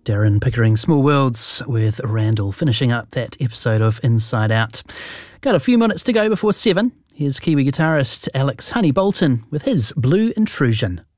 Darren Pickering, Small Worlds, with Randall finishing up that episode of Inside Out. Got a few minutes to go before 7. Here's Kiwi guitarist Alex Honey Bolton with his Blue Intrusion.